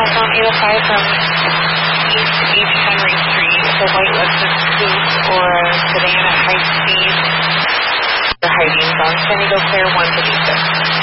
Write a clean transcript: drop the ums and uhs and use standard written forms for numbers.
southbound 805 from East Henry Street. The white Lexus coupe or sedan at high speed. The hiding on San Diego Clear 156.